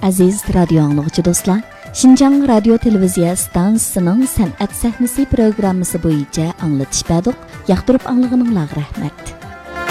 Aziz radio anlıqçı dostlar, Şinjan Radio Televiziya stansiyasının Sənət Səhnəsi proqramısı boyunca anlatış bədiq, yaxtırıb anlığınızға rəhmət.